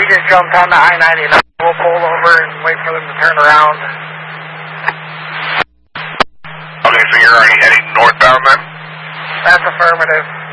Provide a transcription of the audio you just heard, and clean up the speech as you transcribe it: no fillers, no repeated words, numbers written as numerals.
we just jumped on the I-99. We'll pull over and wait for them to turn around. Okay, so you're already heading northbound then? That's affirmative.